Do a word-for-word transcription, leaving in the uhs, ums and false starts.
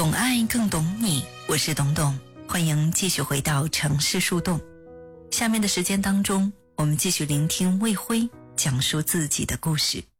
懂爱更懂你，我是董董，欢迎继续回到城市树洞。下面的时间当中，我们继续聆听魏辉讲述自己的故事。